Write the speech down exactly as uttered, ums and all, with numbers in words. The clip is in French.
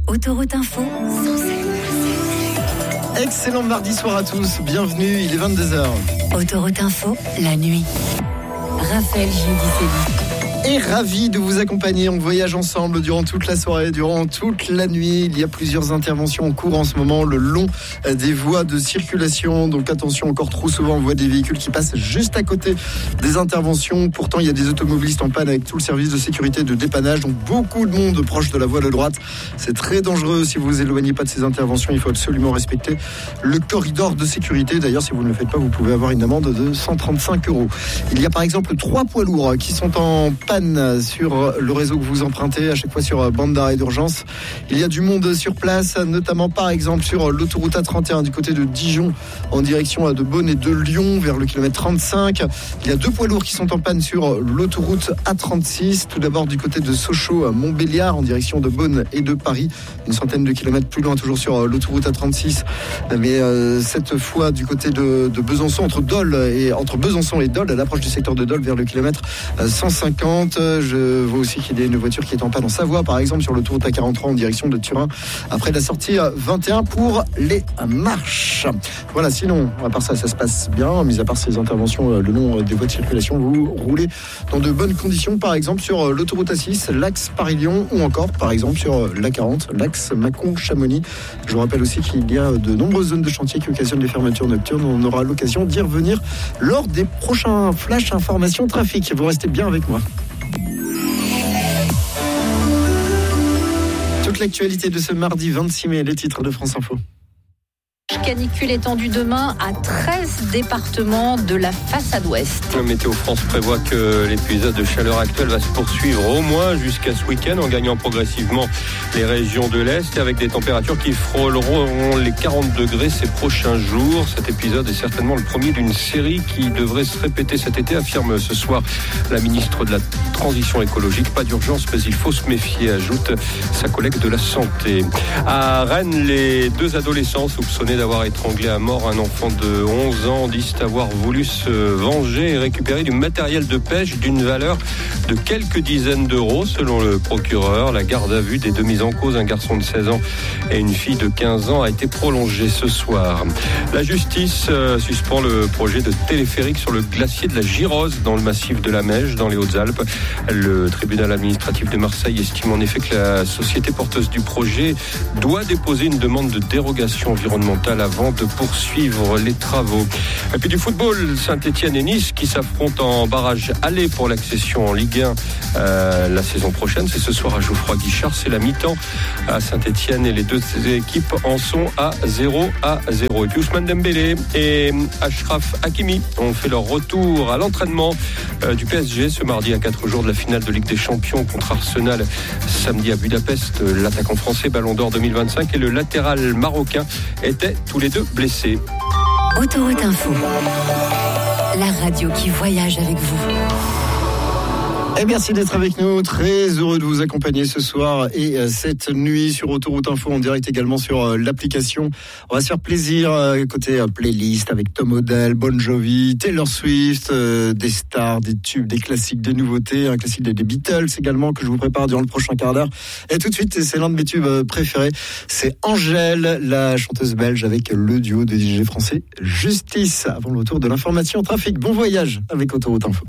Autoroute Info. Excellent mardi soir à tous, bienvenue, il est vingt-deux heures. Autoroute Info, la nuit. Raphaël Giudicelli. Et ravi de vous accompagner. On voyage ensemble durant toute la soirée, durant toute la nuit. Il y a plusieurs interventions en cours en ce moment le long des voies de circulation. Donc attention, encore trop souvent on voit des véhicules qui passent juste à côté des interventions. Pourtant il y a des automobilistes en panne avec tout le service de sécurité de dépannage. Donc beaucoup de monde proche de la voie de droite. C'est très dangereux si vous vous éloignez pas de ces interventions. Il faut absolument respecter le corridor de sécurité. D'ailleurs si vous ne le faites pas, vous pouvez avoir une amende de cent trente-cinq euros. Il y a par exemple trois poids lourds qui sont en panne sur le réseau que vous empruntez, à chaque fois sur bande d'arrêt d'urgence. Il y a du monde sur place, notamment par exemple sur l'autoroute A trente et un du côté de Dijon en direction de Beaune et de Lyon vers le kilomètre trente-cinq. Il y a deux poids lourds qui sont en panne sur l'autoroute A trente-six, tout d'abord du côté de Sochaux à Montbéliard en direction de Beaune et de Paris, une centaine de kilomètres plus loin toujours sur l'autoroute A trente-six, mais euh, cette fois du côté de, de Besançon, entre Dole et entre Besançon et Dole, à l'approche du secteur de Dole vers le kilomètre cent cinquante. Je vois aussi qu'il y a une voiture qui est en panne en Savoie, par exemple, sur l'autoroute A quarante-trois en direction de Turin, après la sortie vingt et un pour les marches. Voilà, sinon, à part ça, ça se passe bien, mis à part ces interventions le long des voies de circulation, vous roulez dans de bonnes conditions, par exemple, sur l'autoroute A six, l'axe Paris-Lyon, ou encore, par exemple, sur l'A quarante, l'axe Mâcon-Chamonix. Je vous rappelle aussi qu'il y a de nombreuses zones de chantier qui occasionnent des fermetures nocturnes. On aura l'occasion d'y revenir lors des prochains flash informations trafic. Vous restez bien avec moi. Toute l'actualité de ce mardi vingt-six mai, les titres de France Info. Canicule étendue demain à treize départements de la façade ouest. Météo France prévoit que l'épisode de chaleur actuel va se poursuivre au moins jusqu'à ce week-end en gagnant progressivement les régions de l'Est et avec des températures qui frôleront les quarante degrés ces prochains jours. Cet épisode est certainement le premier d'une série qui devrait se répéter cet été, affirme ce soir la ministre de la Transition écologique. Pas d'urgence, mais il faut se méfier, ajoute sa collègue de la Santé. À Rennes, les deux adolescents soupçonnés d'avoir étranglé à mort un enfant de onze ans disent avoir voulu se venger et récupérer du matériel de pêche d'une valeur de quelques dizaines d'euros. Selon le procureur, la garde à vue des deux mises en cause, un garçon de seize ans et une fille de quinze ans, a été prolongée ce soir. La justice euh, suspend le projet de téléphérique sur le glacier de la Girose dans le massif de la Meije, dans les Hautes-Alpes. Le tribunal administratif de Marseille estime en effet que la société porteuse du projet doit déposer une demande de dérogation environnementale avant de poursuivre les travaux. Et puis du football, Saint-Etienne et Nice qui s'affrontent en barrage aller pour l'accession en Ligue un euh, la saison prochaine. C'est ce soir à Geoffroy-Guichard, c'est la mi-temps à Saint-Etienne et les deux équipes en sont à zéro à zéro. Et puis Ousmane Dembélé et Achraf Hakimi ont fait leur retour à l'entraînement euh, du P S G ce mardi à quatre jours de la finale de Ligue des Champions contre Arsenal samedi à Budapest. L'attaquant français Ballon d'Or deux mille vingt-cinq et le latéral marocain étaient tous les deux blessés. Autoroute Info, la radio qui voyage avec vous. Et merci d'être avec nous, très heureux de vous accompagner ce soir et cette nuit sur Autoroute Info en direct également sur l'application. On va se faire plaisir côté playlist avec Tom Odell, Bon Jovi, Taylor Swift, des stars, des tubes, des classiques, des nouveautés, un classique des Beatles également que je vous prépare durant le prochain quart d'heure. Et tout de suite, c'est l'un de mes tubes préférés, c'est Angèle, la chanteuse belge avec le duo de D J français Justice. Avant le retour de l'information trafic, bon voyage avec Autoroute Info.